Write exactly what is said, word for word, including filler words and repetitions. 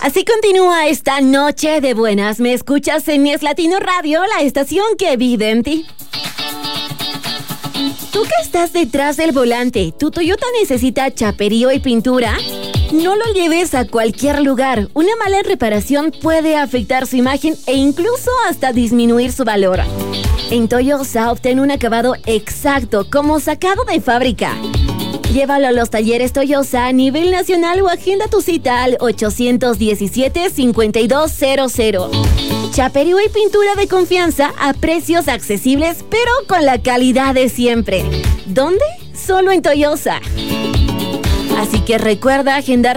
Así continúa esta noche de buenas. Me escuchas en Es Latino Radio, la estación que vive en ti. Tú que estás detrás del volante, ¿tu Toyota necesita chaperío y pintura? No lo lleves a cualquier lugar. Una mala reparación puede afectar su imagen e incluso hasta disminuir su valor. En Toyosa obtén un acabado exacto, como sacado de fábrica. Llévalo a los talleres Toyosa a nivel nacional o agenda tu cita al ochocientos diecisiete, cincuenta y dos cero cero. Chaperío y pintura de confianza a precios accesibles, pero con la calidad de siempre. ¿Dónde? Solo en Toyosa. Así que recuerda agendar